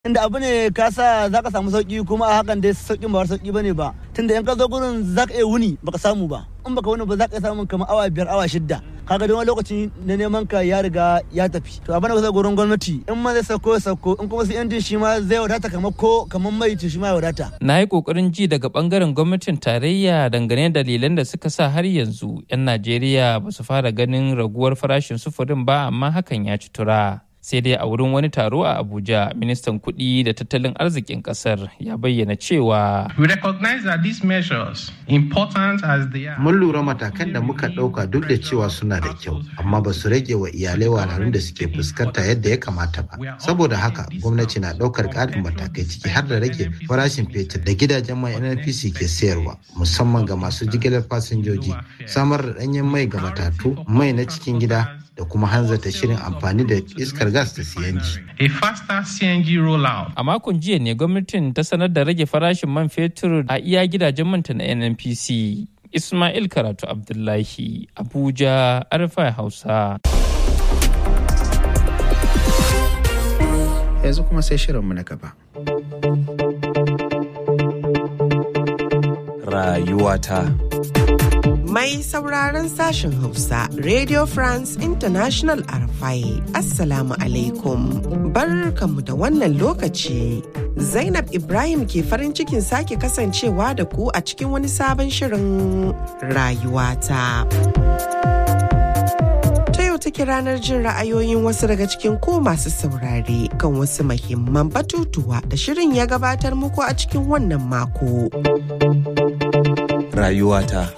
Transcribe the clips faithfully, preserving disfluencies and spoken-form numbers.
inda abu ne ka sa za ka samu sauki kuma a hakan dai saukin ba sauki bane ba tunda in ka zo gurin za ka iya wuni baka samu ba in baka wuni ba za ka iya samun kamar awa biyar awa shidda kaga da wani lokaci na neman ka ya riga ya tafi to abin da ka gurin gwamnati in ma zai sauko sauko in kuma sai injin shi ma zai wadata kamar ko kamar mai shi ma ya wadata. Na yi kokarin ji daga bangaren gwamnatin tarayya dangane da dalilan da suka sa har yanzu 'yan Najeriya ba su fara ganin raguwar farashin sufurin ba amma hakan ya ci tura. Sai dai a wurin wani taro a Abuja, ministan kuɗi da tattalin arzikin ƙasar ya bayyana cewa We recognize that these measures, important as they are, mun lura matakan da muka ɗauka duk da cewa suna da kyau, amma ba su rage wa iyalai wahalhalun da suke fuskanta yadda ya kamata ba. Saboda haka, gwamnati na ɗaukar ƙarin matakai ciki har da rage farashin fetur da gidajen mai N N P C ke sayarwa, musamman ga masu jigilar fasinjoji, samar da ɗanyen mai ga matatu, mai na cikin gida, da kuma hanzarta shirin amfani da iskar gas da C N G. A faster C N G rollout. A makon jiya ne gwamnatin ta sanar da rage farashin man fetur a iya gidajen manta na N N P C. Ismail Karatu Abdullahi, Abuja, Arfa Hausa. Yanzu kuma sai shirinmu na gaba. Rayuwata. Mai sauraron sashen Hausa, Radio France International R F I, Assalamu alaikum. Barkanmu da wannan lokaci. Zainab Ibrahim ke farin cikin sake kasancewa da ku a cikin wani sabon shirin rayuwata. Ta yau take ranar jin ra'ayoyin wasu daga cikin ku masu saurare kan wasu muhimman batutuwa da shirin ya gabatar muku a cikin wannan mako. Rayuwata.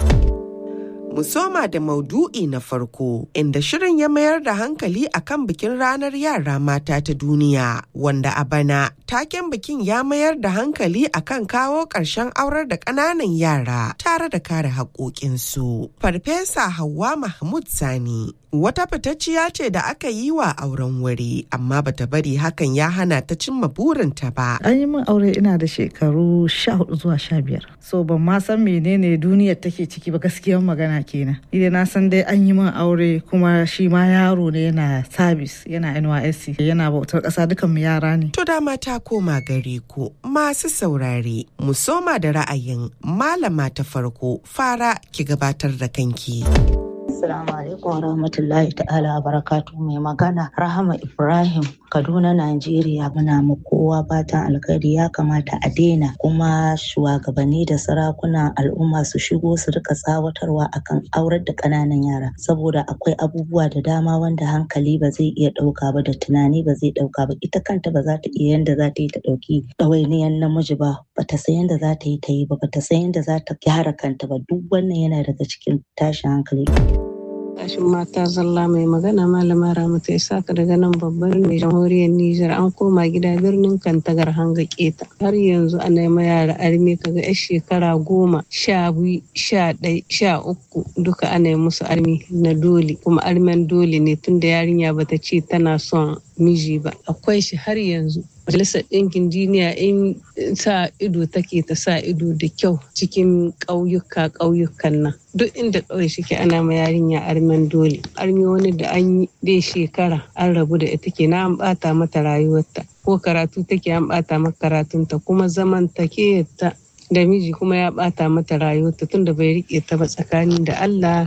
Mu soma da maudu'i na farko, inda shirin ya mayar da hankali akan bikin ranar yara mata ta duniya, wanda a bana taken bikin ya mayar da hankali akan kawo ƙarshen aurar da ƙananan yara tare da kare haƙoƙinsu. Farfesa Hauwa Mahmud Sani wata fitacciya ce da aka yi wa auren wuri, amma bata bari hakan ya hana ta cimma burinta ba. An yi min aure ina da shekaru sha hudu zuwa sha biyar. So ban ma san menene duniyar take ciki ba, gaskiyar magana kenan. Idan na san dai an yi min aure kuma shi ma yaro ne, yana sabis, yana N Y S C, yana bautar ƙasa, dukan mu yara ne. To dama ta koma gare ku masu saurare, mu soma da ra'ayin malama ta farko. Fara ki gabatar da kanki. Assalamu alaikum wa rahmatullahi ta'ala wa barakatuhu. Mai magana Rahama Ibrahim, Kaduna, Najeriya. Muna mu kowa fatan alkhairi. Ya kamata a daina, kuma shugabanni da sarakunan al'umma su shigo su rika tsawatarwa akan aurar da ƙananan yara, saboda akwai abubuwa da dama wanda hankali ba zai iya ɗauka ba, da tunani ba zai ɗauka ba. Ita kanta ba za ta iya yanda za ta yi ta ɗauki ɗawainiyar namiji ba, ba ta san yanda za ta yi ta yi ba, ba ta san yanda za ta gyara kanta ba. Duk wannan yana daga cikin tashin hankali. Tashin mata zalla. Mai magana malama Ramatu Isaka daga nan babban mai jamhuriyar Nijar. An koma gida birnin Kantagar hanga keta. Har yanzu ana yi ma yara arme, kaga yar shekara goma, sha biyu, sha ɗaya, sha uku duka ana yi musu arme na dole, kuma armen dole ne tunda yarinya bata ce tana son miji ba. Akwai shi har yanzu. Majalisar Ɗinkin Duniya in sa ido take ta sa ido da kyau cikin ƙauyuka ƙauyukan nan. Duk inda ƙauye shike ana ma yarinya armen dole. Arme wani da an yi dai shekara an rabu da ita ke na an ɓata mata rayuwarta. Ko karatu take an ɓata mata karatunta, kuma zaman take ta da miji kuma ya ɓata mata rayuwarta tunda bai riƙe ta ba tsakani da Allah.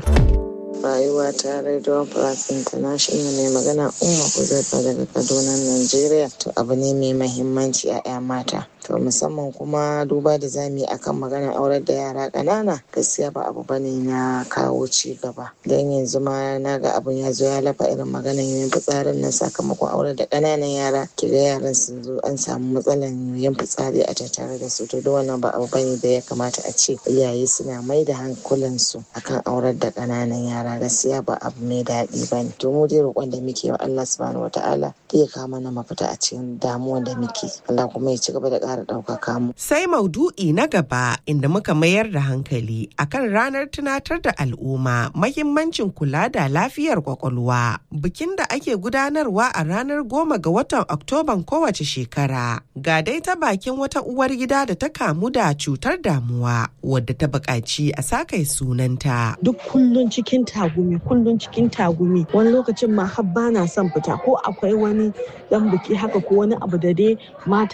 Rayuwa ta Radio France International. Mai magana Umma Huzaifa daga Kaduna, Najeriya. To abu ne mai mahimmanci a 'ya mata. To musamman kuma duba da zamu yi akan maganar aurar da yara ƙanana, gaskiya ba abu bane na kawo ci gaba. Dan yanzu ma na ga abun ya zo ya lafa irin maganar yoyon fitsarin nan sakamakon aurar da ƙananan yara. Kiga yaran sun zo an samu matsalar yoyon fitsari a tattare da su. To duk wannan ba abu bane da ya kamata a ce iyaye suna mai da hankulansu akan aurar da ƙananan yara. Gaskiya ba abu mai daɗi bane. To mu dai roƙon da muke wa Allah subhanahu wataala ya kawo mana mafita a cikin damuwan da muke. Allah kuma ya ci gaba da ƙara ƙara ɗaukaka mu. Sai maudu'i na gaba inda muka mayar da hankali akan ranar tunatar da al'umma mahimmancin kula da lafiyar kwakwalwa. Bikin da ake gudanarwa a ranar goma ga watan Oktoban kowace shekara. Ga dai ta bakin wata uwar gida da ta kamu da cutar damuwa wadda ta buƙaci a sakai sunanta. Duk kullun cikin tagumi, kullun cikin tagumi. Wani lokacin ma har bana son fita ko akwai wani dan biki haka ko wani abu da dai mata